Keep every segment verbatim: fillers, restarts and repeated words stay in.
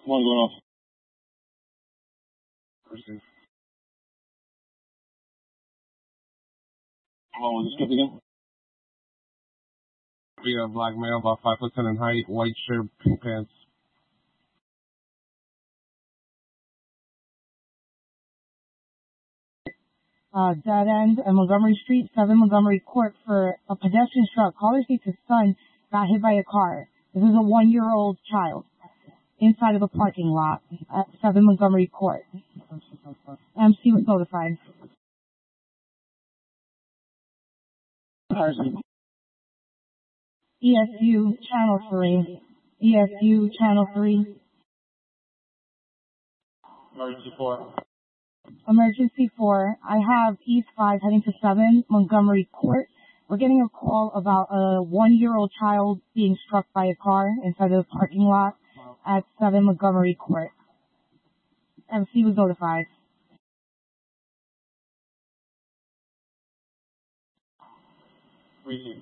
One's going off. Receive. How was this again? Be a black male, about five foot ten in height, white shirt, pink pants. Uh, dead end and Montgomery Street, seven Montgomery Court, for a pedestrian struck. Caller states his son got hit by a car. This is a one-year-old child inside of a parking lot at seven Montgomery Court. M C was notified. E S U Channel three. E S U Channel three. Emergency four. Emergency four. I have East five heading to seven Montgomery Court. We're getting a call about a one-year-old child being struck by a car inside of the parking lot at seven Montgomery Court. M C was notified. Receive.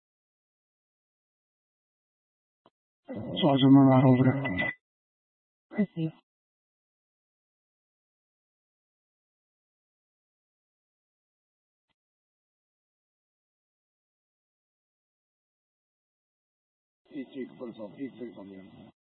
Sergeant Murat over there. Receive. P six, put us on P six on the end.